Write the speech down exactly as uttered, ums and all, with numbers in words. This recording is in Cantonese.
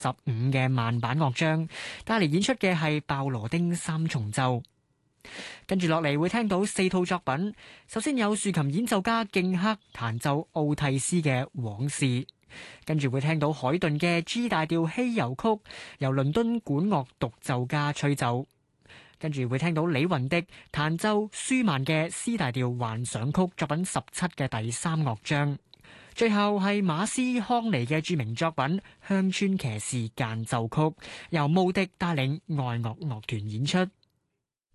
十五嘅慢板樂章，帶嚟演出嘅係鮑羅丁三重奏。跟住落嚟會聽到四套作品，首先有豎琴演奏家敬克彈奏奧蒂斯嘅往事，跟住會聽到海頓嘅 G 大調稀有曲，由倫敦管樂獨奏家吹奏，跟住會聽到李雲迪彈奏舒曼嘅 C 大調幻想曲作品十七嘅第三樂章，最後係馬斯康尼嘅著名作品《鄉村騎士間奏曲》，由穆迪帶領愛樂樂團演出。